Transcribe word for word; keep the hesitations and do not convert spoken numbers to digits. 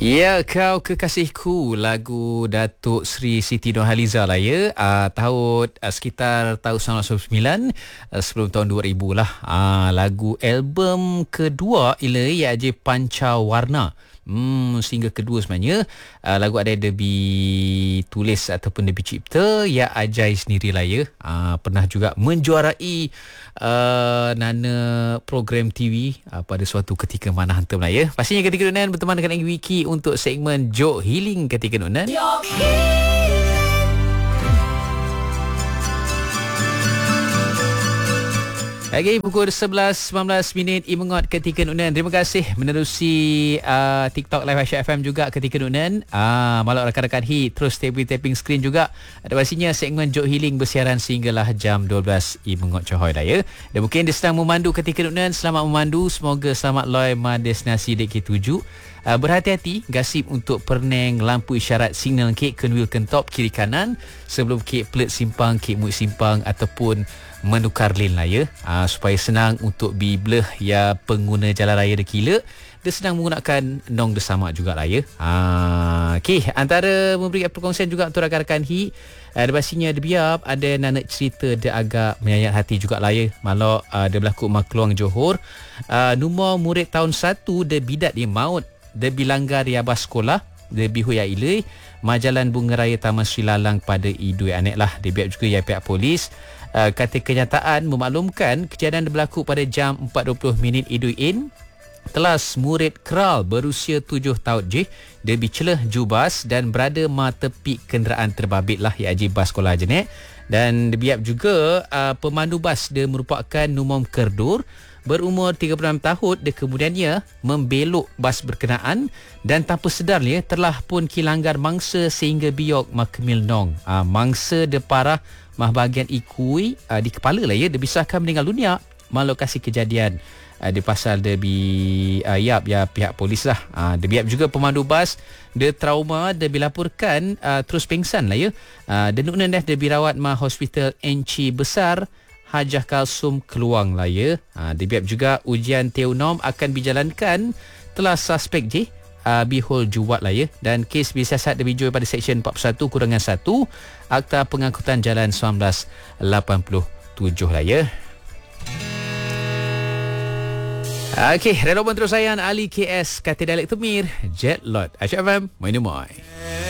Ya, Kau Kekasihku, lagu Datuk Sri Siti Nurhaliza lah ya. Uh, tahun uh, sekitar tahun sembilan belas sembilan puluh sembilan, uh, sebelum tahun dua ribu lah. Uh, lagu album kedua ialah Ya Je Pancawarna. Hmm, sehingga kedua sebenarnya uh, lagu ada ditulis ataupun dicipta Ya Ajai sendirilah ya. Uh, pernah juga menjuarai uh, nana program T V uh, pada suatu ketika mana hantam lah ya. Pastinya ketika Nunan berteman dengan Wiki untuk segmen Jok Healing ketika Nunan. Okey, pukul sebelas sembilan belas minit Imengot ketika Nunan. Terima kasih menerusi uh, TikTok Live Aisyah F M juga ketika Nunan. Ah, uh, malam rakan-rakan hit terus tapping-tapping screen juga. Ada pastinya segmen Jok Healing bersiaran sehinggalah jam dua belas Imengot Cohoy dah ya. Dan mungkin dia sedang memandu ketika Nunan. Selamat memandu. Semoga selamat loy ma destinasi D K tujuh. Uh, berhati-hati gasip untuk perneng lampu isyarat signal kek kenwil kentop kiri kanan sebelum kek plate simpang, kek muit simpang ataupun menukar lane lah ya. Uh, supaya senang untuk bibleh ya pengguna jalan raya dekila. Dia sedang menggunakan nong desama jugalah ya. Uh, Okey, antara memberi perkongsian juga untuk rakan-rakan hi. Uh, ada pastinya dia biar ada nak cerita dia agak menyayat hati jugalah ya. Malah uh, dia berlaku Makluang Johor. Uh, Numor murid tahun satu dia bidat dia maut. Dia bilanggar ya bas sekolah. Dia bihu ya ilai. Majalan Bunga Raya Taman Sri Lalang pada idui anek lah. Dia biar juga ya pihak polis. Uh, kata kenyataan memaklumkan kejadian berlaku pada jam empat dua puluh minit idui in. Telas murid Kral berusia tujuh tahun je. Dia bicelah jubas dan berada ma tepi kenderaan terbabit lah ya aji bas sekolah jenek. Dan dia biar juga uh, pemandu bas dia merupakan Numom Kerdur. Berumur tiga puluh enam tahun, dia kemudiannya membelok bas berkenaan dan tanpa sedar dia telah pun kilanggar mangsa sehingga biok makmil nong. Uh, mangsa dia parah mah bahagian ikui uh, di kepala lah ya. Dia bisahkan meninggal dunia malah lokasi kejadian. Uh, di pasal dia bi uh, yap ya pihak polis lah. Uh, dia biap juga pemandu bas dia trauma, dia dilaporkan uh, terus pingsan lah ya. Uh, dan nunan dah dia dirawat mah hospital Enci Besar Hajah Kalsum Keluang lah ya. Ha, dibiap juga ujian teonom akan dijalankan telah suspek je uh, bihol juwat lah ya. Dan kes disiasat dibijui pada Seksyen empat puluh satu kurangan satu Akta Pengangkutan Jalan seribu sembilan ratus lapan puluh tujuh lah ya. Okey, relevan terus sayang Ali K S Kata Dialek Temir Jet Lot Aisyah F M Main Umai.